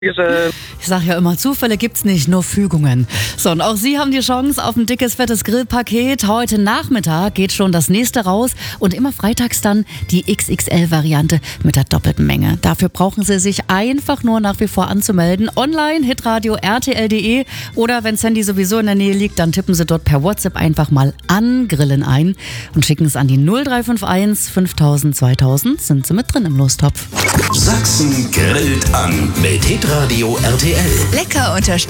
Ich sage ja immer, Zufälle gibt's nicht, nur Fügungen. So, und auch Sie haben die Chance auf ein dickes, fettes Grillpaket. Heute Nachmittag geht schon das nächste raus und immer freitags dann die XXL-Variante mit der doppelten Menge. Dafür brauchen Sie sich einfach nur nach wie vor anzumelden. Online, hitradio rtl.de oder wenn das Handy sowieso in der Nähe liegt, dann tippen Sie dort per WhatsApp einfach mal Angrillen ein und schicken es an die 0351 5000 2000. Sind Sie mit drin im Lostopf. Sachsen grillt an mit Hitradio RTL. Lecker unterstützt.